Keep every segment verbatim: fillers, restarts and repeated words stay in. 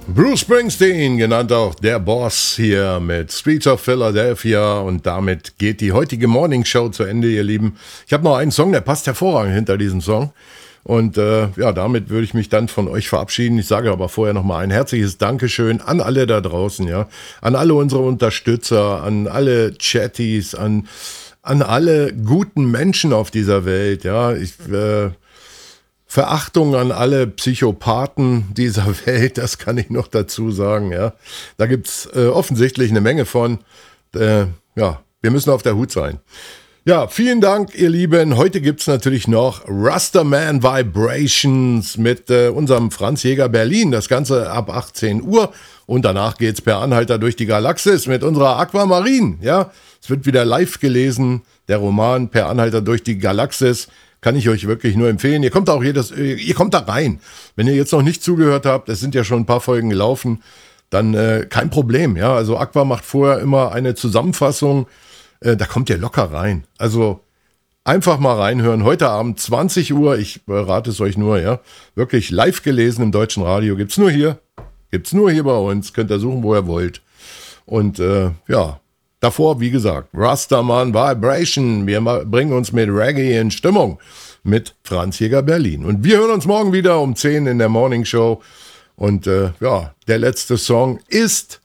Bruce Springsteen, genannt auch der Boss, hier mit Streets of Philadelphia, und damit geht die heutige Morning Show zu Ende, ihr Lieben. Ich habe noch einen Song, der passt hervorragend hinter diesem Song, und äh, ja, damit würde ich mich dann von euch verabschieden. Ich sage aber vorher nochmal ein herzliches Dankeschön an alle da draußen, ja, an alle unsere Unterstützer, an alle Chatties, an, an alle guten Menschen auf dieser Welt, ja, ich äh, Verachtung an alle Psychopathen dieser Welt, das kann ich noch dazu sagen, ja. Da gibt's äh, offensichtlich eine Menge von. Äh, ja, wir müssen auf der Hut sein. Ja, vielen Dank, ihr Lieben. Heute gibt's natürlich noch Rastaman Vibrations mit äh, unserem Franz Jäger Berlin. Das Ganze ab achtzehn Uhr. Und danach geht's per Anhalter durch die Galaxis mit unserer Aquamarine, ja. Es wird wieder live gelesen, der Roman Per Anhalter durch die Galaxis. Kann ich euch wirklich nur empfehlen. Ihr kommt auch jedes, ihr kommt da rein. Wenn ihr jetzt noch nicht zugehört habt, es sind ja schon ein paar Folgen gelaufen, dann äh, kein Problem. Ja, also Aqua macht vorher immer eine Zusammenfassung. Äh, da kommt ihr locker rein. Also einfach mal reinhören. Heute Abend zwanzig Uhr. Ich äh, rate es euch nur. Ja, wirklich live gelesen im Deutschen Radio. Gibt's nur hier. Gibt's nur hier bei uns. Könnt ihr suchen, wo ihr wollt. Und äh, ja. Davor, wie gesagt, Rastaman Vibration. Wir bringen uns mit Reggae in Stimmung mit Franz Jäger Berlin. Und wir hören uns morgen wieder um zehn in der Morning Show. Und äh, ja, der letzte Song ist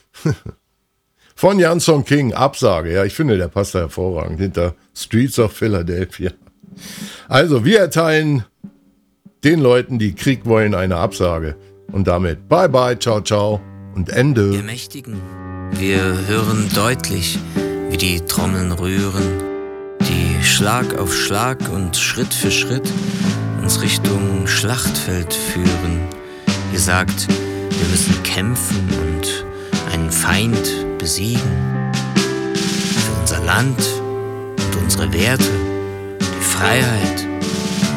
von Jansson King, Absage. Ja, ich finde, der passt da hervorragend hinter Streets of Philadelphia. Also, wir erteilen den Leuten, die Krieg wollen, eine Absage. Und damit bye bye, ciao, ciao und Ende. Ihr Mächtigen. Wir hören deutlich, wie die Trommeln rühren, die Schlag auf Schlag und Schritt für Schritt uns Richtung Schlachtfeld führen. Ihr sagt, wir müssen kämpfen und einen Feind besiegen. Für unser Land und unsere Werte, die Freiheit